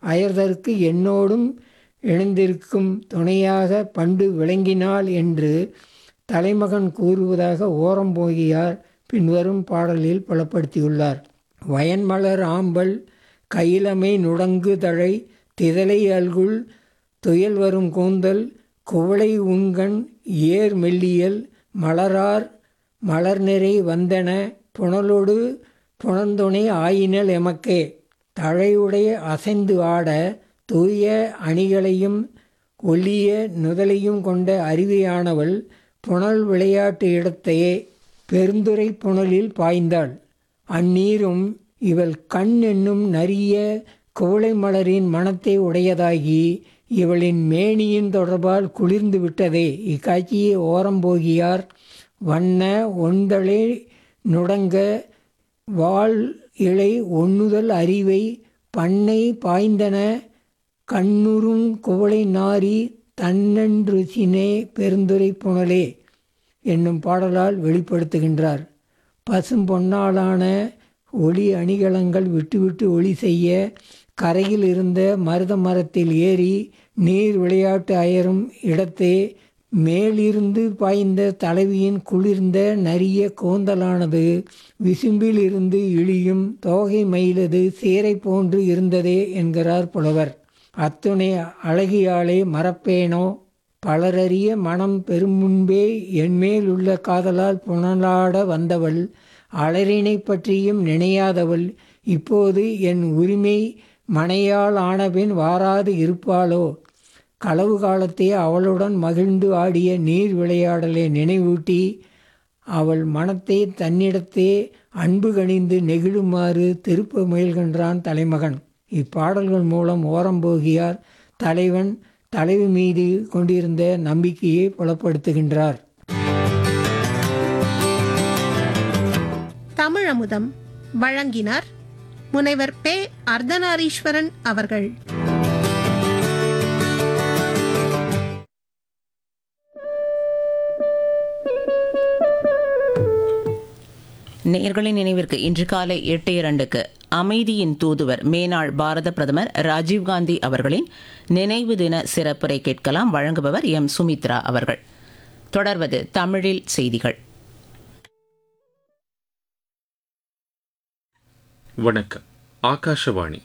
அயர்தற்கு என்னோடும் இணைந்திருக்கும் துணையாக பண்டு விளங்கினாள் என்று தலைமகன் கூறுவதாக ஓரம்போகியார் பின்வரும் பாடலில் புலப்படுத்தியுள்ளார். வயன்மலர் ஆம்பல் கையிலமை நுடங்கு தழை திதலை அல்குல் துயல்வரும் கூந்தல் குவளை உண்கண் ஏர் மெல்லியல் மலரார் மலர்நிறை வந்தன புனலொடு புனந்துணை ஆயினல் எமக்கே. தழையுடைய அசைந்து ஆட தூய அணிகளையும் ஒல்லிய நுதலையும் கொண்ட அருவியானவள் புனல் விளையாட்டு இடத்தையே பெருந்துறை புனலில் பாய்ந்தாள். அந்நீரும் இவள் கண் என்னும் நரிய குவளை மலரின் மனத்தை உடையதாகி இவளின் மேனியின் தொடர்பால் குளிர்ந்து விட்டதே. இக்காட்சியை ஓரம்போகியார் வண்ண ஒன்தலை நுடங்க வாள் இலை ஒண்ணுதல் அறிவை பண்ணை பாய்ந்தன கண்ணுறும் குவளை நாரி தன்னன்றுசினே பெருந்துறை புனலே என்னும் பாடலால் வெளிப்படுத்துகின்றார். பசும் பொன்னாலான ஒளி அணிகலங்கள் விட்டுவிட்டு ஒளி செய்ய கரையில் இருந்த மருத மரத்தில் ஏறி நீர் விளையாட்டு அயரும் இடத்தே மேலிருந்து பாய்ந்த தலைவியின் குளிர்ந்த நரிய கூந்தலானது விசும்பில் இருந்து இழியும் தோகை மயிலது சேரை போன்று இருந்ததே என்கிறார் புலவர். அத்துணை அழகியாலே மறப்பேனோ பலரறிய மனம் பெரும் முன்பே என்மேல் உள்ள காதலால் புனலாட வந்தவள் அலரினை பற்றியும் நினையாதவள் இப்போது என் உரிமை மனையால் ஆனபின் வாராது இருப்பாளோ. களவு காலத்தே அவளுடன் மகிழ்ந்து ஆடிய நீர் விளையாடலை நினைவூட்டி அவள் மனத்தை தன்னிடத்தே அன்பு கணிந்து நெகிழுமாறு திருப்ப முயல்கின்றான் தலைமகன். இப்பாடல்கள் மூலம் ஓரம்போகியார் தலைவன் தலைவி மீது கொண்டிருந்த நம்பிக்கையை புலப்படுத்துகின்றார். தமிழமுதம் வழங்கினார் முனைவர் பெ. அர்த்தநாரீஸ்வரன் அவர்கள். நேயர்களின் நினைவிற்கு இன்று காலை 8:02 அமைதியின் தூதுவர் மேனாள் பாரத பிரதமர் ராஜீவ்காந்தி அவர்களின் நினைவு தின சிறப்புரை கேட்கலாம். வழங்குபவர் எம். சுமித்ரா அவர்கள். தொடர்வது தமிழில் செய்திகள். வணக்கம். ஆகாஷவாணி.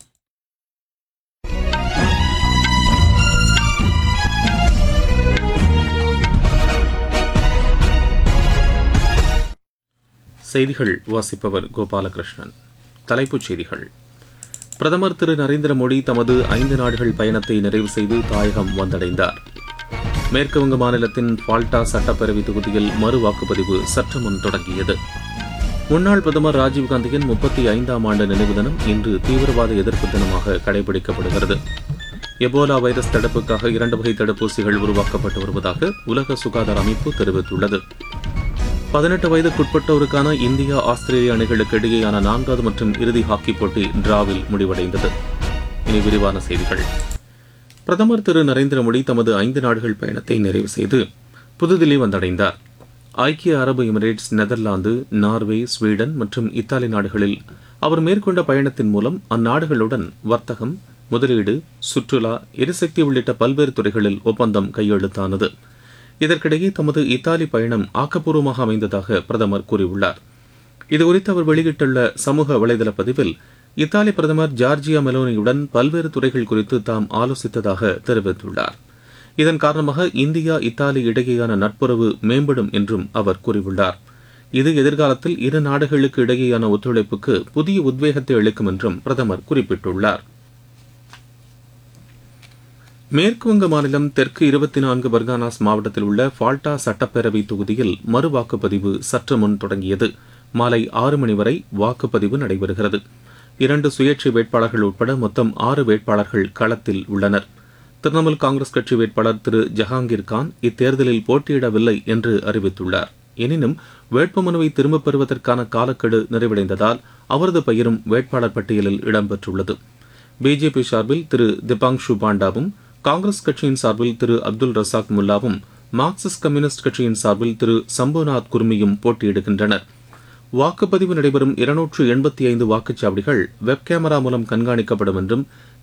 செய்திகள் வாசிப்பவர் கோபாலகிருஷ்ணன். தலைப்புச் செய்திகள். பிரதமர் திரு நரேந்திர மோடி தமது 5 நாடுகள் பயணத்தை நிறைவு செய்து தாயகம் வந்தடைந்தார். மேற்குவங்க மாநிலத்தின் ஃபால்டா சட்டப்பேரவை தொகுதியில் மறு வாக்குப்பதிவு சற்று முன் தொடங்கியது. முன்னாள் பிரதமர் ராஜீவ்காந்தியின் 35ஆம் ஆண்டு நினைவு தினம் இன்று தீவிரவாத எதிர்ப்பு தினமாக கடைபிடிக்கப்படுகிறது. எபோலா வைரஸ் தடுப்புக்காக 2 வகை தடுப்பூசிகள் உருவாக்கப்பட்டு வருவதாக உலக சுகாதார அமைப்பு தெரிவித்துள்ளது. 18 வயதுக்குட்பட்டோருக்கான இந்தியா ஆஸ்திரேலிய அணிகளுக்கு இடையேயான 4வது மற்றும் இறுதி ஹாக்கி போட்டி டிராவில் முடிவடைந்தது. இனி விரிவான செய்திகள். பிரதமர் திரு நரேந்திர மோடி தமது 5 நாடுகள் பயணத்தை நிறைவு செய்து புதுதில்லி வந்தடைந்தார். ஐக்கிய அரபு எமிரேட்ஸ், நெதர்லாந்து, நார்வே, ஸ்வீடன் மற்றும் இத்தாலி நாடுகளில் அவர் மேற்கொண்ட பயணத்தின் மூலம் அந்நாடுகளுடன் வர்த்தகம், முதலீடு, சுற்றுலா, எரிசக்தி உள்ளிட்ட பல்வேறு துறைகளில் ஒப்பந்தம் கையெழுத்தானது. இதற்கிடையே தமது இத்தாலி பயணம் ஆக்கப்பூர்வமாக அமைந்ததாக பிரதமர் கூறியுள்ளார். இதுகுறித்து அவர் வெளியிட்டுள்ள சமூக வலைதள பதிவில் இத்தாலி பிரதமர் ஜார்ஜியா மெலோனியுடன் பல்வேறு துறைகள் குறித்து தாம் ஆலோசித்ததாக தெரிவித்துள்ளார். இதன் காரணமாக இந்தியா இத்தாலி இடையேயான நட்புறவு மேம்படும் என்றும் அவர் கூறியுள்ளார். இது எதிர்காலத்தில் இரு நாடுகளுக்கு இடையேயான ஒத்துழைப்புக்கு புதிய உத்வேகத்தை அளிக்கும் என்றும் பிரதமர் குறிப்பிட்டுள்ளார். மேற்குவங்க மாநிலம் தெற்கு 24 பர்கானாஸ் மாவட்டத்தில் உள்ள ஃபால்டா சட்டப்பேரவை தொகுதியில் மறு வாக்குப்பதிவு சற்று முன் தொடங்கியது. மாலை 6 மணி வரை வாக்குப்பதிவு நடைபெறுகிறது. 2 சுயேட்சை வேட்பாளர்கள் உட்பட மொத்தம் 6 வேட்பாளர்கள் களத்தில் உள்ளனர். திரிணாமுல் காங்கிரஸ் கட்சி வேட்பாளர் திரு ஜஹாங்கீர் கான் இத்தேர்தலில் போட்டியிடவில்லை என்று அறிவித்துள்ளார். எனினும் வேட்புமனுவை திரும்பப் பெறுவதற்கான காலக்கெடு நிறைவடைந்ததால் அவரது பெயரும் வேட்பாளர் பட்டியலில் இடம்பெற்றுள்ளது. பிஜேபி சார்பில் திரு திபாங்ஷு பாண்டாவும், காங்கிரஸ் கட்சியின் சார்பில் திரு அப்துல் ரசாக் முல்லாவும், மார்க்சிஸ்ட் கம்யூனிஸ்ட் கட்சியின் சார்பில் திரு சம்புநாத் குர்மியும் போட்டியிடுகின்றனர். வாக்குப்பதிவு நடைபெறும் 285 வாக்குச்சாவடிகள் வெப் கேமரா மூலம் கண்காணிக்கப்படும் என்றும்